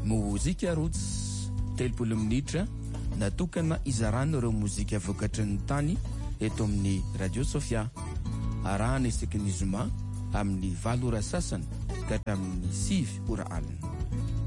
mozika roots 30 minitra natokana izarana ireo mozika vokatry ny tany eto amin'ny Radio Sofia. Arahana isaky ny zoma amin'ny 8 ora sasany ka hatramin'ny 7 ora alina.